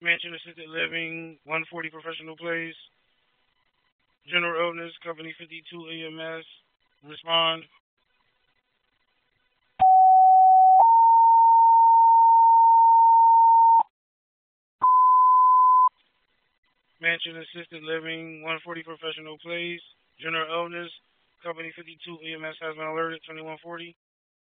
Mansion Assisted Living, 140 Professional Place. General Illness, Company 52 EMS. Respond. Mansion Assisted Living, 140 Professional Place. General Illness, Company 52 EMS has been alerted, 2140.